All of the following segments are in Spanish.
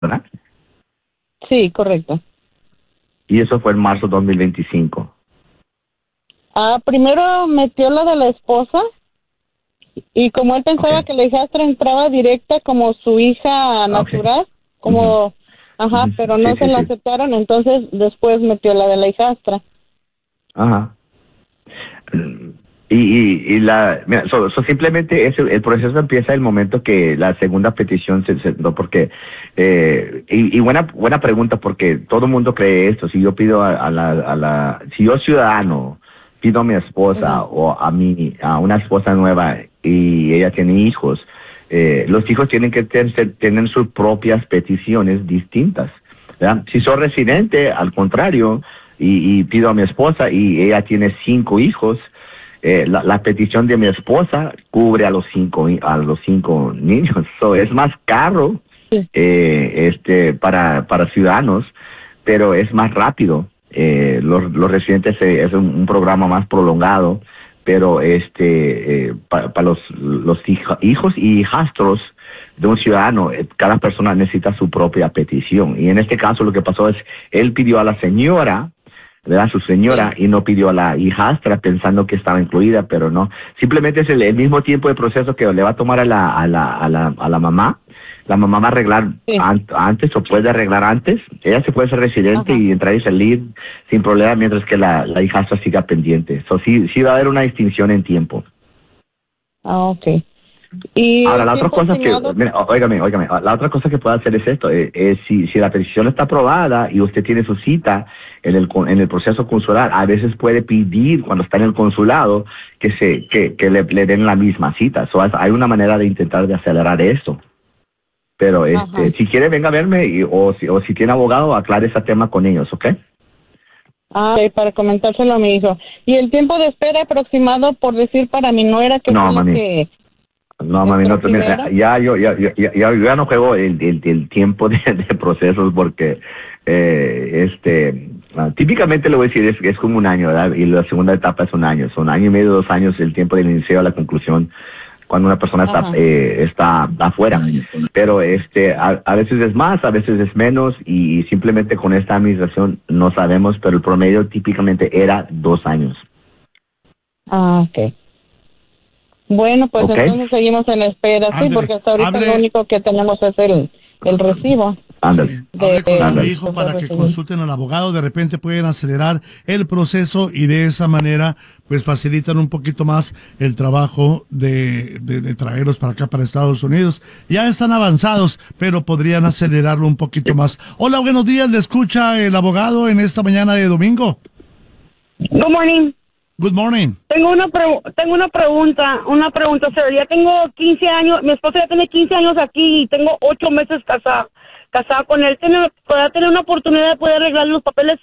¿verdad? Sí, correcto. Y eso fue en marzo 2025. Primero metió la de la esposa y como él pensaba Okay. que la hijastra entraba directa como su hija natural, como, pero no se la Sí. aceptaron, entonces después metió la de la hijastra. Ajá. Mira, simplemente el proceso empieza el momento que la segunda petición no, porque buena pregunta, porque todo el mundo cree esto. Si yo pido si yo ciudadano pido a mi esposa o a una esposa nueva y ella tiene hijos, los hijos tienen que tener sus propias peticiones distintas, ¿verdad? Si soy residente, al contrario, y pido a mi esposa y ella tiene 5 hijos, la petición de mi esposa cubre a los cinco niños. So, es más caro para ciudadanos, pero es más rápido. Los residentes es un programa más prolongado, pero para los hijos y hijastros de un ciudadano, cada persona necesita su propia petición. Y en este caso lo que pasó es, él pidió a la señora, ¿verdad? Su señora, y no pidió a la hijastra pensando que estaba incluida, pero no. Simplemente es el mismo tiempo de proceso que le va a tomar a la mamá. La mamá va a arreglar antes o puede arreglar antes. Ella se puede ser residente y entrar y salir sin problema, mientras que la hijastra siga pendiente. So, sí va a haber una distinción en tiempo. Okay. Y ahora, la otra cosa óigame, la otra cosa que puede hacer es esto, si la petición está aprobada y usted tiene su cita en el proceso consular, a veces puede pedir cuando está en el consulado que le den la misma cita. Hay una manera de intentar de acelerar esto. Pero si quiere, venga a verme o si tiene abogado, aclare ese tema con ellos, ¿ok? Para comentárselo a mi hijo. ¿Y el tiempo de espera aproximado, por decir, para mi nuera, que no, fue mami. que... No, mami, no, yo ya no juego el tiempo de procesos porque típicamente le voy a decir es como un año, ¿verdad? Y la segunda etapa es un año. Son 1 año y medio, 2 años el tiempo del inicio a la conclusión cuando una persona está afuera. Pero a veces es más, a veces es menos y simplemente con esta administración no sabemos, pero el promedio típicamente era 2 años. Ok. Bueno, pues entonces seguimos en espera, porque hasta ahorita lo único que tenemos es el recibo. Ándale. Hable con su hijo para que consulten al abogado, de repente pueden acelerar el proceso y de esa manera pues facilitan un poquito más el trabajo de traerlos para acá, para Estados Unidos. Ya están avanzados, pero podrían acelerarlo un poquito más. Hola, buenos días, le escucha el abogado en esta mañana de domingo. Good morning. Good morning. Tengo una pregunta, sir. Ya tengo 15 años, mi esposa ya tiene 15 años aquí y tengo 8 meses casada con él. ¿Podrá tener una oportunidad de poder arreglar los papeles?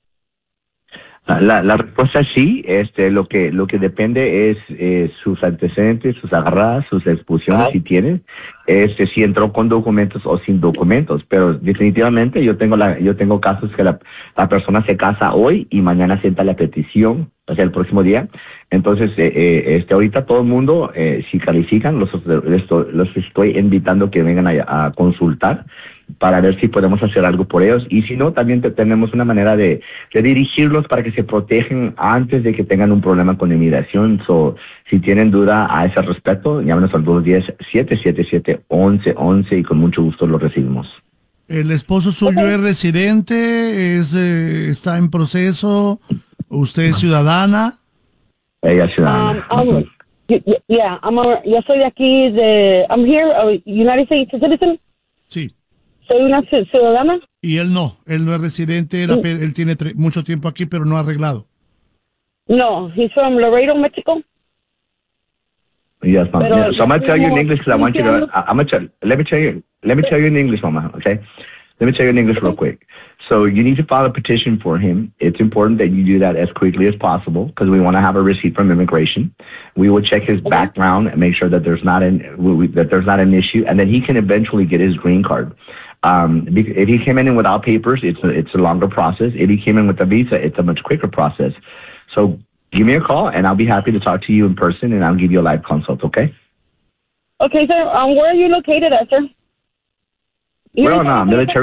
La respuesta es sí. Lo que depende es sus antecedentes, sus agarradas, sus expulsiones, si tienen, si entró con documentos o sin documentos. Pero definitivamente yo tengo casos que la persona se casa hoy y mañana sienta la petición, o sea, el próximo día. Entonces, ahorita todo el mundo, si califican, los estoy invitando que vengan a consultar para ver si podemos hacer algo por ellos, y si no, también tenemos una manera de dirigirlos para que se protejan antes de que tengan un problema con inmigración. Si tienen duda a ese respecto, llámenos al 210-777-1111 y con mucho gusto lo recibimos. ¿El esposo suyo es residente? ¿Está en proceso? ¿Usted es ciudadana? Ella es ciudadana. Yo soy de aquí, I'm here, United States citizen. Sí. ¿Soy una ciudadana? Y él no es residente, él tiene mucho tiempo aquí, pero no ha arreglado. No, he's from Laredo, Mexico. Yes, ma'am. So I'm going to tell you in English because I want you to, let me tell you in English, Mama, okay? Let me tell you in English real quick. So you need to file a petition for him. It's important that you do that as quickly as possible because we want to have a receipt from immigration. We will check his background and make sure that there's not an issue, and then he can eventually get his green card. If he came in without papers, it's a longer process. If he came in with a visa, it's a much quicker process. So give me a call, and I'll be happy to talk to you in person, and I'll give you a live consult, okay? Okay, sir. Where are you located at, sir? Y We're on entonces, military